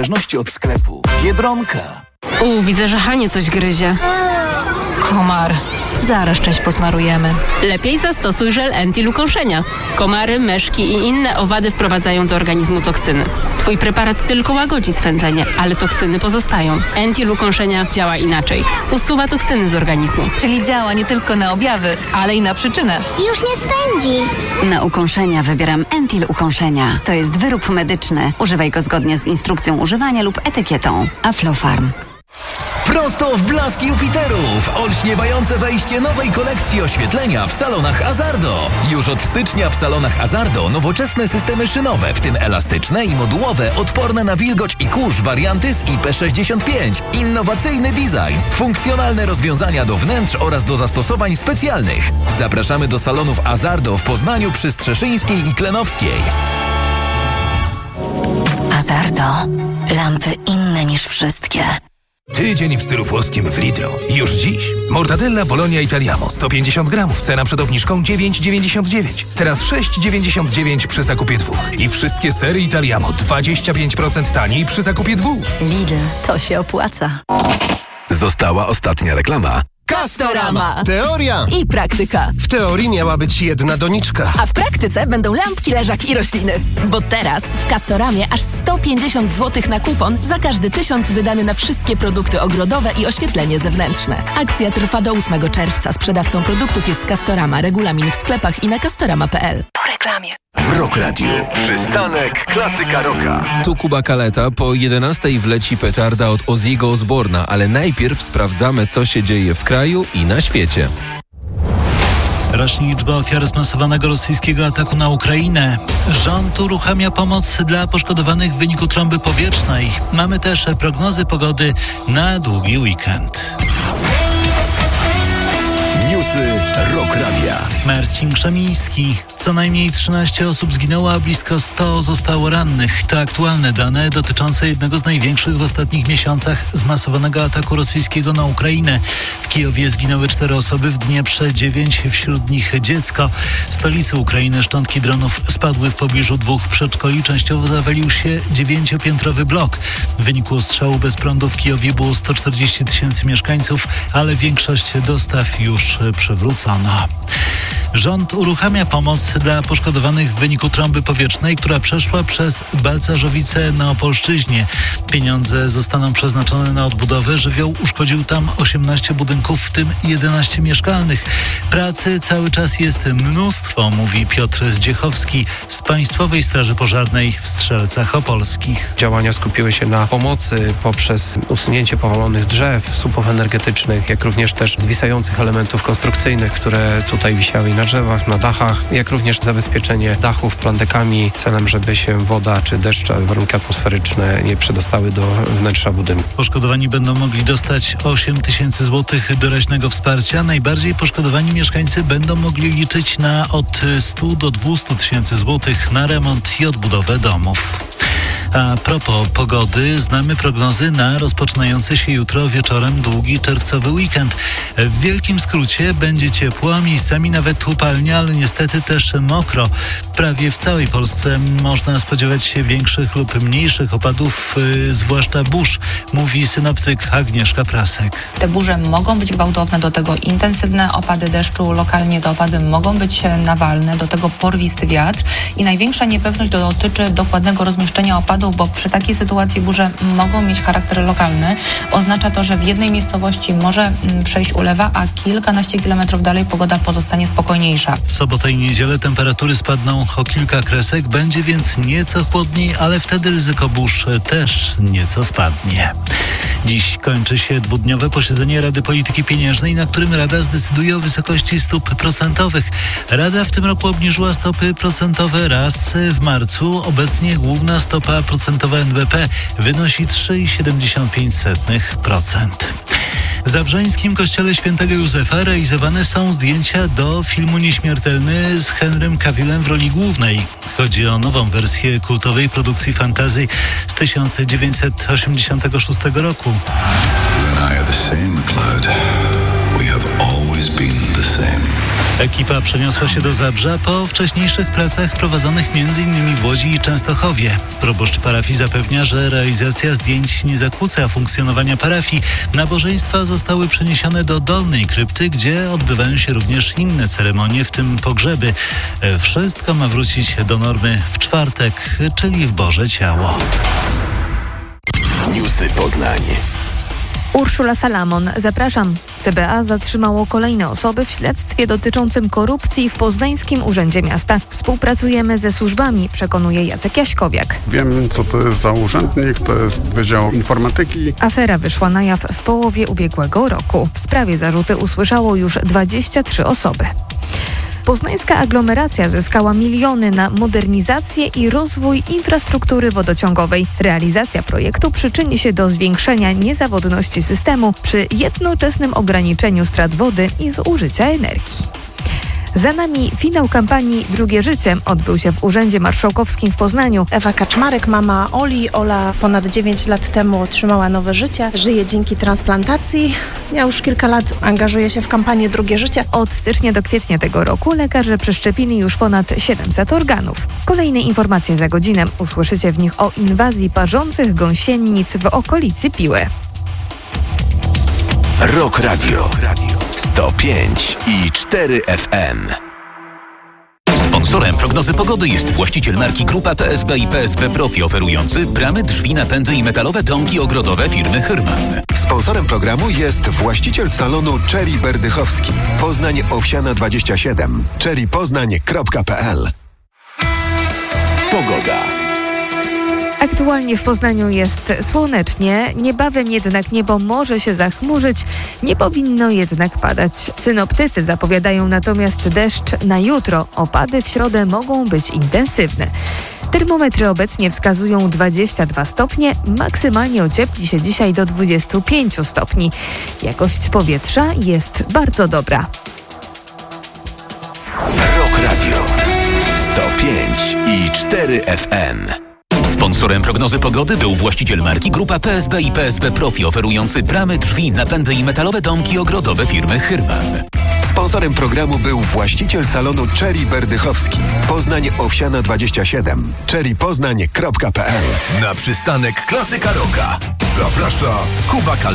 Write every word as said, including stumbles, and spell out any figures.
zależności od sklepu. Biedronka. U, widzę, że Hanie coś gryzie. Komar. Zaraz część posmarujemy. Lepiej zastosuj żel Entil ukąszenia. Komary, meszki i inne owady wprowadzają do organizmu toksyny. Twój preparat tylko łagodzi swędzenie, ale toksyny pozostają. Entil ukąszenia działa inaczej. Usuwa toksyny z organizmu. Czyli działa nie tylko na objawy, ale i na przyczynę. Już nie swędzi. Na ukąszenia wybieram Entil ukąszenia. To jest wyrób medyczny. Używaj go zgodnie z instrukcją używania lub etykietą. Aflofarm. Prosto w blask Jupiterów! Olśniewające wejście nowej kolekcji oświetlenia w salonach Azardo. Już od stycznia w salonach Azardo nowoczesne systemy szynowe, w tym elastyczne i modułowe, odporne na wilgoć i kurz warianty z I P sześćdziesiąt pięć. Innowacyjny design, funkcjonalne rozwiązania do wnętrz oraz do zastosowań specjalnych. Zapraszamy do salonów Azardo w Poznaniu przy Strzeszyńskiej i Klenowskiej. Azardo. Lampy inne niż wszystkie. Tydzień w stylu włoskim w Lidlu. Już dziś. Mortadella Bologna Italiamo sto pięćdziesiąt gramów. Cena przed obniżką dziewięć dziewięćdziesiąt dziewięć. Teraz sześć dziewięćdziesiąt dziewięć przy zakupie dwóch. I wszystkie sery Italiamo dwadzieścia pięć procent taniej przy zakupie dwóch. Lidl, to się opłaca. Została ostatnia reklama. Castorama. Teoria I praktyka. W teorii miała być jedna doniczka. A w praktyce będą lampki, leżaki i rośliny. Bo teraz w Castoramie aż sto pięćdziesiąt złotych na kupon za każdy tysiąc wydany na wszystkie produkty ogrodowe i oświetlenie zewnętrzne. Akcja trwa do ósmego czerwca. Sprzedawcą produktów jest Castorama. Regulamin w sklepach i na castorama kropka p l. Po reklamie. W Rock Radio. Przystanek Klasyka Rocka. Tu Kuba Kaleta. Po jedenastej wleci petarda od Ozzy'ego Osborna, ale najpierw sprawdzamy, co się dzieje w kraju i na świecie. Rośnie liczba ofiar zmasowanego rosyjskiego ataku na Ukrainę. Rząd uruchamia pomoc dla poszkodowanych w wyniku trąby powietrznej. Mamy też prognozy pogody na długi weekend. Newsy Rock Radia. Marcin Krzemiński. Co najmniej trzynaście osób zginęło, a blisko sto zostało rannych. To aktualne dane dotyczące jednego z największych w ostatnich miesiącach zmasowanego ataku rosyjskiego na Ukrainę. W Kijowie zginęły cztery osoby, w Dnieprze dziewięć, wśród nich dziecko. W stolicy Ukrainy szczątki dronów spadły w pobliżu dwóch przedszkoli. Częściowo zawalił się dziewięciopiętrowy blok. W wyniku strzału bez prądu w Kijowie było sto czterdzieści tysięcy mieszkańców, ale większość dostaw już przywrócono. Rząd uruchamia pomoc dla poszkodowanych w wyniku trąby powietrznej, która przeszła przez Balcarzowice na Opolszczyźnie. Pieniądze zostaną przeznaczone na odbudowę. Żywioł uszkodził tam osiemnaście budynków, w tym jedenaście mieszkalnych. Pracy cały czas jest mnóstwo, mówi Piotr Zdziechowski z Państwowej Straży Pożarnej w Strzelcach Opolskich. Działania skupiły się na pomocy poprzez usunięcie powalonych drzew, słupów energetycznych, jak również też zwisających elementów konstrukcyjnych, które tutaj wisiały na drzewach, na dachach, jak również zabezpieczenie dachów plandekami celem, żeby się woda czy deszcz, warunki atmosferyczne nie przedostały do wnętrza budynku. Poszkodowani będą mogli dostać osiem tysięcy złotych doraźnego wsparcia. Najbardziej poszkodowani mieszkańcy będą mogli liczyć na od stu do dwustu tysięcy złotych na remont i odbudowę domów. A propos pogody, znamy prognozy na rozpoczynający się jutro wieczorem długi czerwcowy weekend. W wielkim skrócie będzie ciepło, miejscami nawet upalnie, ale niestety też mokro. Prawie w całej Polsce można spodziewać się większych lub mniejszych opadów, yy, zwłaszcza burz, mówi synoptyk Agnieszka Prasek. Te burze mogą być gwałtowne, do tego intensywne opady deszczu, lokalnie te opady mogą być nawalne, do tego porwisty wiatr i największa niepewność dotyczy dokładnego rozmieszczenia opadów, bo przy takiej sytuacji burze mogą mieć charakter lokalny. Oznacza to, że w jednej miejscowości może przejść ulewa, a kilkanaście kilometrów dalej pogoda pozostanie spokojniejsza. W sobotę i niedzielę temperatury spadną o kilka kresek, będzie więc nieco chłodniej, ale wtedy ryzyko burz też nieco spadnie. Dziś kończy się dwudniowe posiedzenie Rady Polityki Pieniężnej, na którym Rada zdecyduje o wysokości stóp procentowych. Rada w tym roku obniżyła stopy procentowe raz w marcu. Obecnie główna stopa procentowa N B P wynosi trzy przecinek siedemdziesiąt pięć procent. W zabrzeńskim kościele świętego Józefa realizowane są zdjęcia do filmu Nieśmiertelny z Henrym Cavillem w roli głównej. Chodzi o nową wersję kultowej produkcji fantasy z tysiąc dziewięćset osiemdziesiątego szóstego roku. You and I are the same, Cloud. We have always been the same. Ekipa przeniosła się do Zabrza po wcześniejszych pracach prowadzonych m.in. w Łodzi i Częstochowie. Proboszcz parafii zapewnia, że realizacja zdjęć nie zakłóca funkcjonowania parafii. Nabożeństwa zostały przeniesione do Dolnej Krypty, gdzie odbywają się również inne ceremonie, w tym pogrzeby. Wszystko ma wrócić do normy w czwartek, czyli w Boże Ciało. Newsy Poznań. Urszula Salamon, zapraszam. C B A zatrzymało kolejne osoby w śledztwie dotyczącym korupcji w Poznańskim Urzędzie Miasta. Współpracujemy ze służbami, przekonuje Jacek Jaśkowiak. Wiem, co to jest za urzędnik, to jest Wydział Informatyki. Afera wyszła na jaw w połowie ubiegłego roku. W sprawie zarzuty usłyszało już dwadzieścia trzy osoby. Poznańska aglomeracja zyskała miliony na modernizację i rozwój infrastruktury wodociągowej. Realizacja projektu przyczyni się do zwiększenia niezawodności systemu przy jednoczesnym ograniczeniu strat wody i zużycia energii. Za nami finał kampanii Drugie Życie odbył się w Urzędzie Marszałkowskim w Poznaniu. Ewa Kaczmarek, mama Oli. Ola ponad dziewięć lat temu otrzymała nowe życie. Żyje dzięki transplantacji. Ja już kilka lat angażuję się w kampanię Drugie Życie. Od stycznia do kwietnia tego roku lekarze przeszczepili już ponad siedemset organów. Kolejne informacje za godzinę. Usłyszycie w nich o inwazji parzących gąsienic w okolicy Piły. Rock Radio sto pięć i cztery F M. Sponsorem prognozy pogody jest właściciel marki Grupa P S B i P S B Profi, oferujący bramy, drzwi, napędy i metalowe domki ogrodowe firmy Hyrman. Sponsorem programu jest właściciel salonu Cherry Berdychowski. Poznań Owsiana dwadzieścia siedem. cherry poznań kropka p l. Pogoda. Aktualnie w Poznaniu jest słonecznie, niebawem jednak niebo może się zachmurzyć, nie powinno jednak padać. Synoptycy zapowiadają natomiast deszcz na jutro, opady w środę mogą być intensywne. Termometry obecnie wskazują dwadzieścia dwa stopnie, maksymalnie ociepli się dzisiaj do dwudziestu pięciu stopni. Jakość powietrza jest bardzo dobra. Rock Radio sto pięć i cztery F M. Sponsorem prognozy pogody był właściciel marki Grupa P S B i P S B Profi, oferujący bramy, drzwi, napędy i metalowe domki ogrodowe firmy Hyrman. Sponsorem programu był właściciel salonu Cherry Berdychowski. Poznań Owsiana dwadzieścia siedem. cherry poznań kropka p l. Na przystanek Klasyka Rocka zaprasza Kuba Kal.